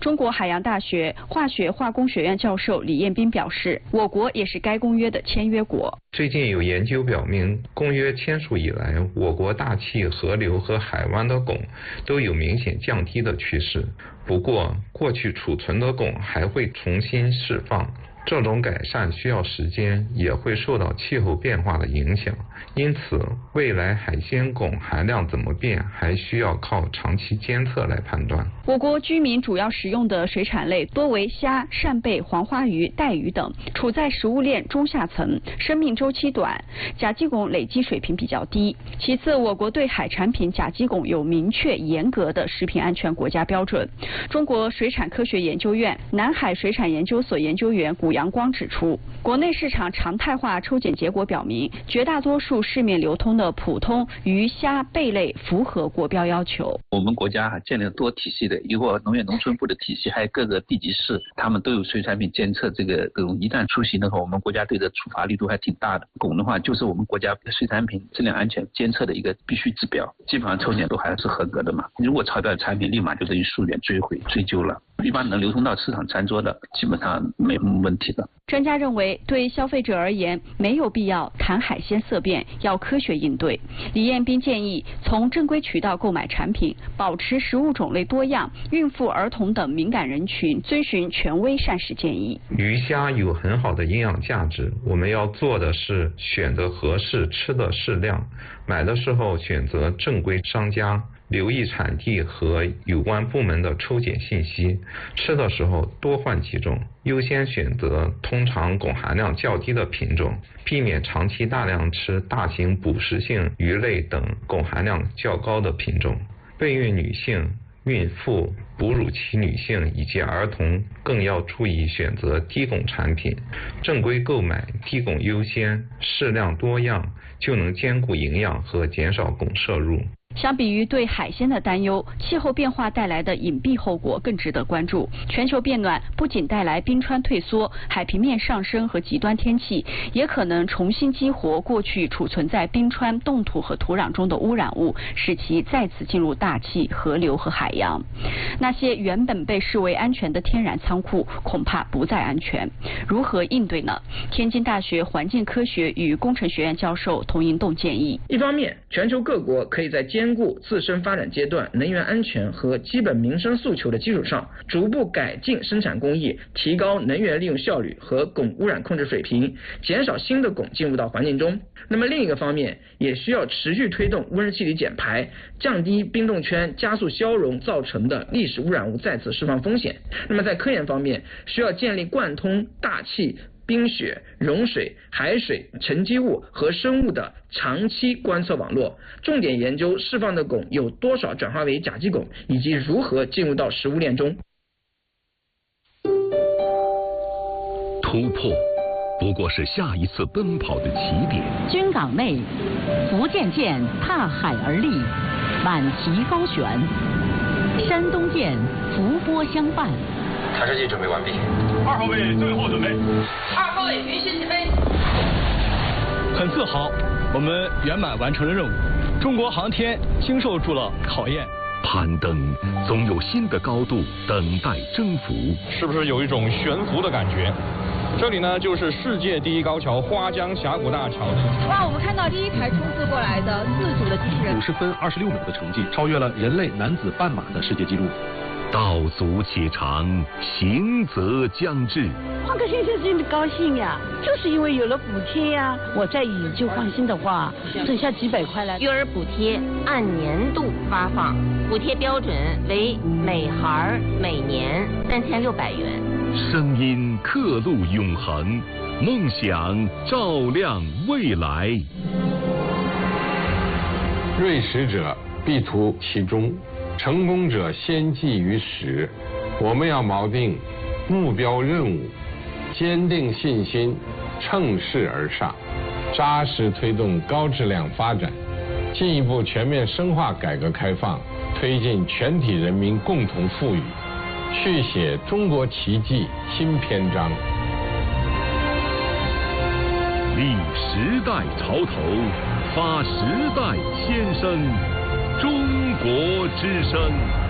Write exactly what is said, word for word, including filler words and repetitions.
中国海洋大学化学化工学院教授李彦斌表示，我国也是该公约的签约国。 最近有研究表明，公约签署以来，我国大气、河流和海湾的汞都有明显降低的趋势。不过，过去储存的汞还会重新释放。这种改善需要时间，也会受到气候变化的影响，因此未来海鲜汞含量怎么变，还需要靠长期监测来判断。 我国居民主要食用的水产类多为虾、扇贝、黄花鱼、带鱼等，处在食物链中下层，生命周期短，甲基汞累积水平比较低。其次，我国对海产品甲基汞有明确严格的食品安全国家标准。中国水产科学研究院南海水产研究所研究员古阳光指出，国内市场常态化抽检结果表明，绝大多数市面流通的普通鱼虾贝类符合国标要求。 我们国家还建立了多体系的，一个农业农村部的体系，还有各个地级市，他们都有水产品监测。这个这种一旦出行的话，我们国家对的处罚力度还挺大的。汞的话，就是我们国家水产品质量安全监测的一个必须指标，基本上抽检都还是合格的嘛。如果超标的产品，立马就等于溯源追回追究了。一般能流通到市场餐桌的，基本上没什么问题的。 专家认为，对消费者而言，没有必要谈海鲜色变，要科学应对。李彦斌建议，从正规渠道购买产品，保持食物种类多样，孕妇、儿童等敏感人群遵循权威膳食建议。 鱼虾有很好的营养价值，我们要做的是选择合适，吃的适量，买的时候选择正规商家。留意产地和有关部门的抽检信息，吃的时候多换几种，优先选择通常汞含量较低的品种，避免长期大量吃大型捕食性鱼类等汞含量较高的品种。备孕女性、孕妇、哺乳期女性以及儿童更要注意选择低汞产品，正规购买，低汞优先，适量多样，就能兼顾营养和减少汞摄入。 相比于对海鲜的担忧，气候变化带来的隐蔽后果更值得关注。全球变暖不仅带来冰川退缩、海平面上升和极端天气，也可能重新激活过去储存在冰川、冻土和土壤中的污染物，使其再次进入大气、河流和海洋。那些原本被视为安全的天然仓库，恐怕不再安全。如何应对呢？天津大学环境科学与工程学院教授童银栋建议： 一方面，全球各国可以在兼顾自身发展阶段能源安全和基本民生诉求的基础上，逐步改进生产工艺，提高能源利用效率和汞污染控制水平，减少新的汞进入到环境中。那么另一个方面，也需要持续推动温室气体减排，降低冰冻圈加速消融造成的历史污染物再次释放风险。那么在科研方面，需要建立贯通大气、冰雪、融水、海水、沉积物和生物的长期观测网络，重点研究释放的汞有多少转化为甲基汞，以及如何进入到食物链中。 突破不过是下一次奔跑的起点。 军港内，福建舰踏海而立，满旗高悬；山东舰伏波相伴。 查射器准备完毕。 二号位最后准备。 二号位云心起飞。 很自豪，我们圆满完成了任务。中国航天经受住了考验。 攀登总有新的高度等待征服。 是不是有一种悬浮的感觉？这里呢，就是世界第一高桥花江峡谷大桥。 哇，我们看到第一台冲刺过来的自主的机器人， 五十分二十六秒的成绩，超越了人类男子半马的世界纪录。 道阻且长，行则将至。 换个先生心里高兴呀，就是因为有了补贴呀。我再以旧换新的话，省下几百块来。 育儿补贴按年度发放，补贴标准为每孩每年三千六百元。 声音刻录永恒，梦想照亮未来。 锐识者必图其中，成功者先记于始。我们要锚定目标任务，坚定信心，乘势而上，扎实推动高质量发展，进一步全面深化改革开放，推进全体人民共同富裕，续写中国奇迹新篇章。 立时代潮头，发时代先声，中国之声。